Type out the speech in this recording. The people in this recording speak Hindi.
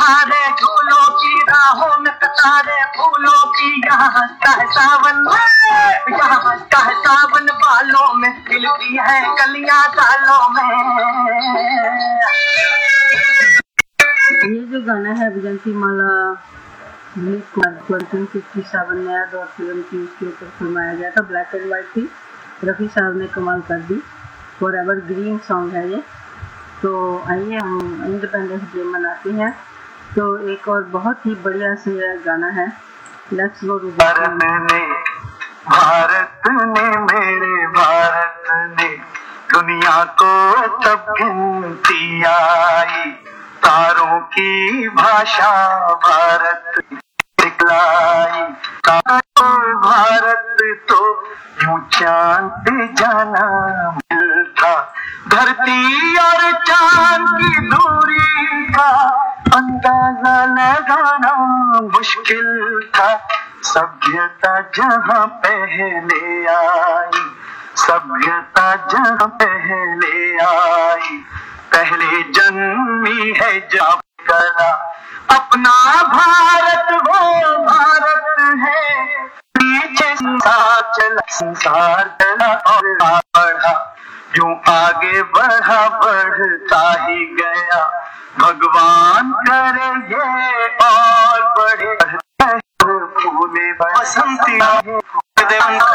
कतारे झूलों की, राहों में कतारे फूलों की, यहाँ हंसता है सावन, यहाँ हंसता है सावन, बालों में खिलती है कलियां गालों में। ये जो गाना है विजंती माला 1957 में आया और फिल्म की उसके ऊपर फिल्माया गया था, ब्लैक एंड व्हाइट थी। रफ़ी साहब ने कमाल कर दी, फॉर एवर ग्रीन सॉन्ग है ये। तो आइए हम इंडिपेंडेंस डे मनाते हैं, तो एक और बहुत ही बढ़िया से गाना है, लेट्स गो टू भारत ने मेरे भारत ने दुनिया को तब गिनती आई, तारों की भाषा भारत सिखलाई, भारत तो यूं चांद पे जाना मिलता, धरती और चांद की दूरी का अंदाजा लगाना मुश्किल था। सभ्यता जहाँ पहले आई, सभ्यता जहाँ पहले आई, पहले जन्मी है जब करा अपना भारत, वो भारत है। पीछे संसार चला, संसार चला और बढ़ा, यूं आगे बढ़ा बढ़ता ही गया, भगवान करे ये और बढ़े। फूले बसंती